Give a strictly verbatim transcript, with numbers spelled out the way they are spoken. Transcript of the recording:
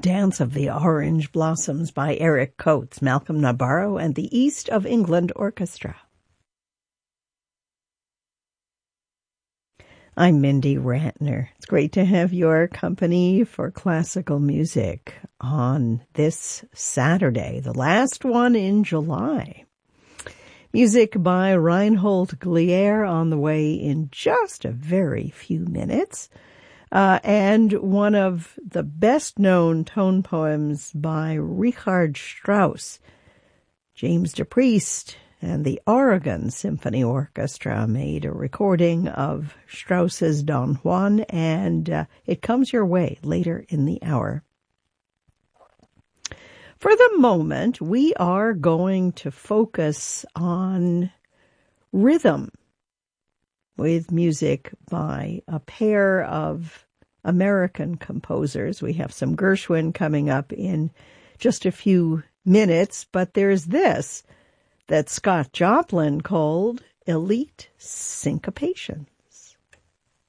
Dance of the Orange Blossoms by Eric Coates, Malcolm Nabarro, and the East of England Orchestra. I'm Mindy Ratner. It's great to have your company for classical music on this Saturday, the last one in July. Music by Reinhold Glier on the way in just a very few minutes. Uh, and one of the best-known tone poems by Richard Strauss. James DePriest and the Oregon Symphony Orchestra made a recording of Strauss's Don Juan, and uh, it comes your way later in the hour. For the moment, we are going to focus on rhythm with music by a pair of American composers. We have some Gershwin coming up in just a few minutes, but there's this that Scott Joplin called elite syncopation.